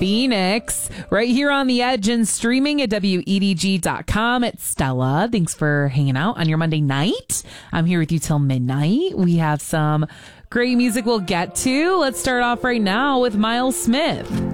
Phoenix, right here on the Edge and streaming at WEDG.com. It's Stella. Thanks for hanging out on your Monday night. I'm here with you till midnight. We have some great music we'll get to. Let's start off right now with Miles Smith.